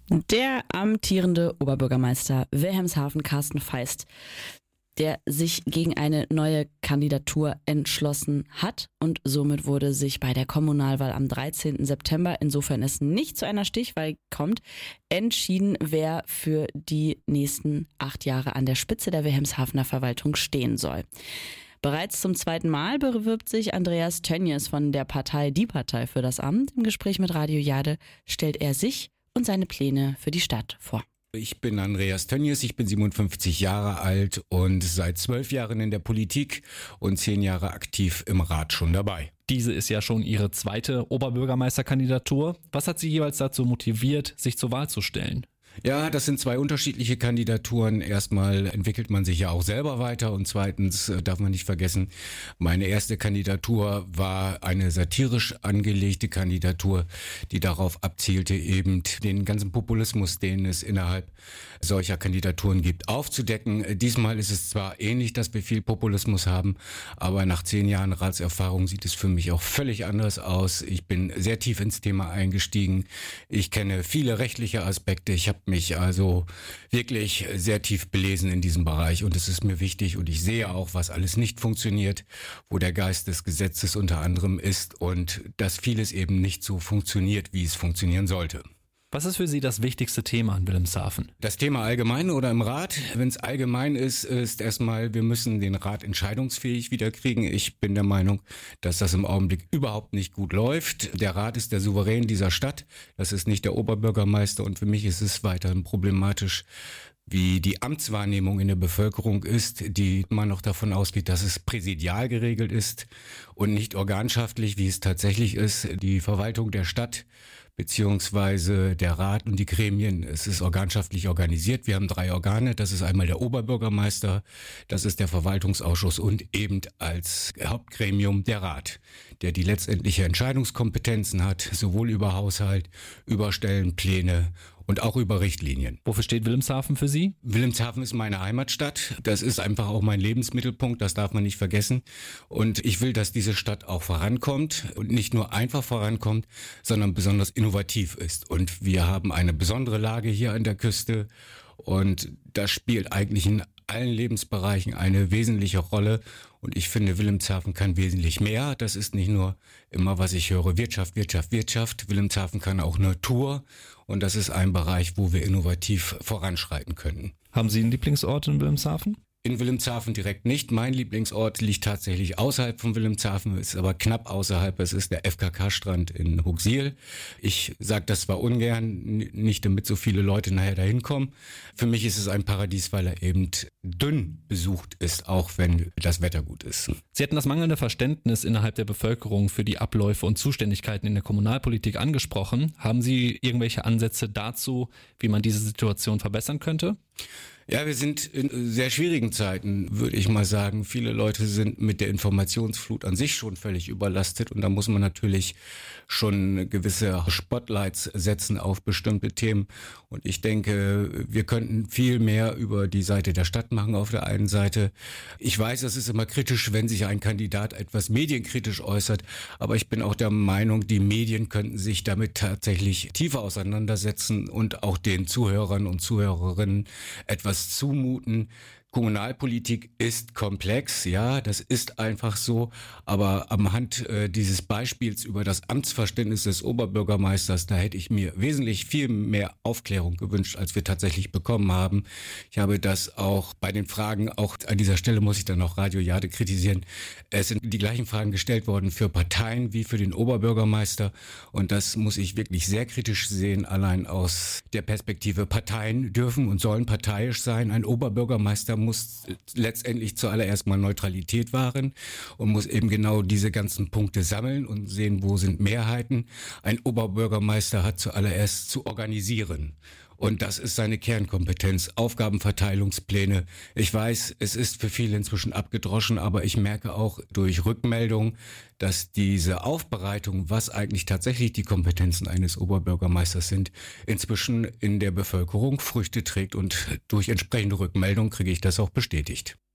Der amtierende Oberbürgermeister Wilhelmshaven, Carsten Feist, der sich gegen eine neue Kandidatur entschlossen hat und somit wurde sich bei der Kommunalwahl am 13. September, insofern es nicht zu einer Stichwahl kommt, entschieden, wer für die nächsten 8 Jahre an der Spitze der Wilhelmshavener Verwaltung stehen soll. Bereits zum 2. Mal bewirbt sich Andreas Tönjes von der Partei Die Partei für das Amt. Im Gespräch mit Radio Jade stellt er sich und seine Pläne für die Stadt vor. Ich bin Andreas Tönjes, ich bin 57 Jahre alt und seit 12 Jahren in der Politik und 10 Jahre aktiv im Rat schon dabei. Diese ist ja schon Ihre zweite Oberbürgermeisterkandidatur. Was hat Sie jeweils dazu motiviert, sich zur Wahl zu stellen? Ja, das sind 2 unterschiedliche Kandidaturen. Erstmal entwickelt man sich ja auch selber weiter und zweitens darf man nicht vergessen, meine erste Kandidatur war eine satirisch angelegte Kandidatur, die darauf abzielte, eben den ganzen Populismus, den es innerhalb solcher Kandidaturen gibt, aufzudecken. Diesmal ist es zwar ähnlich, dass wir viel Populismus haben, aber nach 10 Jahren Ratserfahrung sieht es für mich auch völlig anders aus. Ich bin sehr tief ins Thema eingestiegen. Ich kenne viele rechtliche Aspekte. Ich habe mich also wirklich sehr tief belesen in diesem Bereich und es ist mir wichtig und ich sehe auch, was alles nicht funktioniert, wo der Geist des Gesetzes unter anderem ist und dass vieles eben nicht so funktioniert, wie es funktionieren sollte. Was ist für Sie das wichtigste Thema in Wilhelmshaven? Das Thema allgemein oder im Rat? Wenn es allgemein ist erstmal, wir müssen den Rat entscheidungsfähig wiederkriegen. Ich bin der Meinung, dass das im Augenblick überhaupt nicht gut läuft. Der Rat ist der Souverän dieser Stadt. Das ist nicht der Oberbürgermeister und für mich ist es weiterhin problematisch, wie die Amtswahrnehmung in der Bevölkerung ist, die immer noch davon ausgeht, dass es präsidial geregelt ist und nicht organschaftlich, wie es tatsächlich ist. Die Verwaltung der Stadt beziehungsweise der Rat und die Gremien, es ist organschaftlich organisiert. Wir haben 3 Organe, das ist einmal der Oberbürgermeister, das ist der Verwaltungsausschuss und eben als Hauptgremium der Rat, der die letztendliche Entscheidungskompetenzen hat, sowohl über Haushalt, über Stellenpläne und auch über Richtlinien. Wofür steht Wilhelmshaven für Sie? Wilhelmshaven ist meine Heimatstadt. Das ist einfach auch mein Lebensmittelpunkt, das darf man nicht vergessen. Und ich will, dass diese Stadt auch vorankommt und nicht nur einfach vorankommt, sondern besonders innovativ ist. Und wir haben eine besondere Lage hier an der Küste und das spielt eigentlich in allen Lebensbereichen eine wesentliche Rolle und ich finde, Wilhelmshaven kann wesentlich mehr. Das ist nicht nur immer, was ich höre, Wirtschaft, Wirtschaft, Wirtschaft. Wilhelmshaven kann auch Natur und das ist ein Bereich, wo wir innovativ voranschreiten können. Haben Sie einen Lieblingsort in Wilhelmshaven? In Wilhelmshaven direkt nicht. Mein Lieblingsort liegt tatsächlich außerhalb von Wilhelmshaven, ist aber knapp außerhalb. Es ist der FKK-Strand in Hooksiel. Ich sage das zwar ungern, nicht damit so viele Leute nachher dahin kommen. Für mich ist es ein Paradies, weil er eben dünn besucht ist, auch wenn das Wetter gut ist. Sie hatten das mangelnde Verständnis innerhalb der Bevölkerung für die Abläufe und Zuständigkeiten in der Kommunalpolitik angesprochen. Haben Sie irgendwelche Ansätze dazu, wie man diese Situation verbessern könnte? Ja, wir sind in sehr schwierigen Zeiten, würde ich mal sagen. Viele Leute sind mit der Informationsflut an sich schon völlig überlastet und da muss man natürlich schon gewisse Spotlights setzen auf bestimmte Themen. Und ich denke, wir könnten viel mehr über die Seite der Stadt machen auf der einen Seite. Ich weiß, es ist immer kritisch, wenn sich ein Kandidat etwas medienkritisch äußert, aber ich bin auch der Meinung, die Medien könnten sich damit tatsächlich tiefer auseinandersetzen und auch den Zuhörern und Zuhörerinnen etwas zumuten. Kommunalpolitik ist komplex, ja, das ist einfach so, aber am Hand dieses Beispiels über das Amtsverständnis des Oberbürgermeisters, da hätte ich mir wesentlich viel mehr Aufklärung gewünscht, als wir tatsächlich bekommen haben. Ich habe das auch bei den Fragen, auch an dieser Stelle muss ich dann auch Radio Jade kritisieren, es sind die gleichen Fragen gestellt worden für Parteien wie für den Oberbürgermeister und das muss ich wirklich sehr kritisch sehen, allein aus der Perspektive, Parteien dürfen und sollen parteiisch sein, ein Oberbürgermeister muss letztendlich zuallererst mal Neutralität wahren und muss eben genau diese ganzen Punkte sammeln und sehen, wo sind Mehrheiten. Ein Oberbürgermeister hat zuallererst zu organisieren. Und das ist seine Kernkompetenz, Aufgabenverteilungspläne. Ich weiß, es ist für viele inzwischen abgedroschen, aber ich merke auch durch Rückmeldungen, dass diese Aufbereitung, was eigentlich tatsächlich die Kompetenzen eines Oberbürgermeisters sind, inzwischen in der Bevölkerung Früchte trägt und durch entsprechende Rückmeldungen kriege ich das auch bestätigt.